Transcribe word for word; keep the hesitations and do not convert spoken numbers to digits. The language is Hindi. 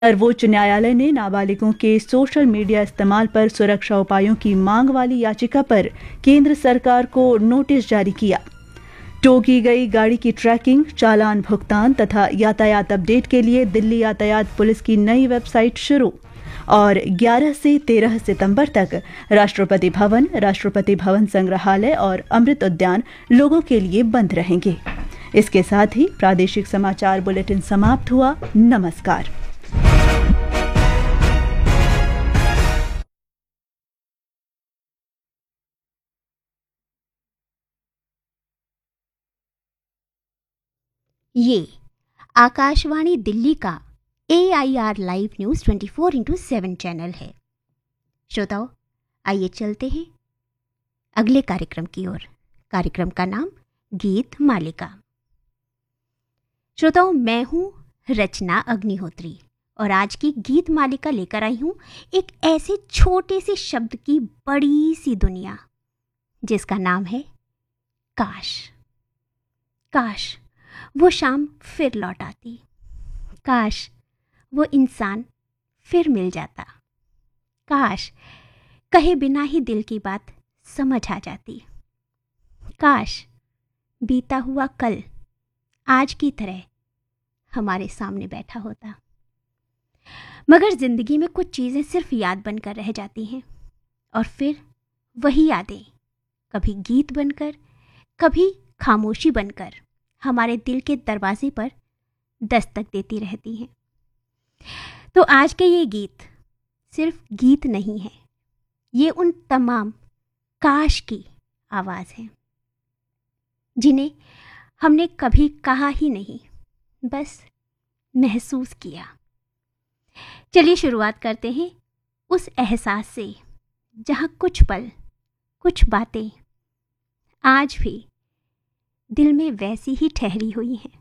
सर्वोच्च न्यायालय ने नाबालिगों के सोशल मीडिया इस्तेमाल पर सुरक्षा उपायों की मांग वाली याचिका पर केंद्र सरकार को नोटिस जारी किया। टो की गई गाड़ी की ट्रैकिंग, चालान भुगतान तथा यातायात अपडेट के लिए दिल्ली यातायात पुलिस की नई वेबसाइट शुरू। और ग्यारह से तेरह सितंबर तक राष्ट्रपति भवन, राष्ट्रपति भवन संग्रहालय और अमृत उद्यान लोगों के लिए बंद रहेंगे। इसके साथ ही प्रादेशिक समाचार बुलेटिन समाप्त हुआ। नमस्कार। ये आकाशवाणी दिल्ली का ए I R live news twenty four into seven channel है। श्रोताओ, आइए चलते हैं अगले कार्यक्रम की ओर। कार्यक्रम का नाम गीत मालिका। श्रोताओ, मैं हूं रचना अग्निहोत्री और आज की गीत मालिका लेकर आई हूं एक ऐसे छोटे से शब्द की बड़ी सी दुनिया जिसका नाम है काश। काश वो शाम फिर लौट आती, काश वो इंसान फिर मिल जाता, काश कहे बिना ही दिल की बात समझ आ जाती, काश बीता हुआ कल आज की तरह हमारे सामने बैठा होता। मगर जिंदगी में कुछ चीज़ें सिर्फ याद बनकर रह जाती हैं और फिर वही यादें कभी गीत बनकर, कभी खामोशी बनकर हमारे दिल के दरवाजे पर दस्तक देती रहती हैं। तो आज के ये गीत सिर्फ गीत नहीं है, ये उन तमाम काश की आवाज़ है जिन्हें हमने कभी कहा ही नहीं, बस महसूस किया। चलिए शुरुआत करते हैं उस एहसास से जहाँ कुछ पल, कुछ बातें आज भी दिल में वैसी ही ठहरी हुई हैं।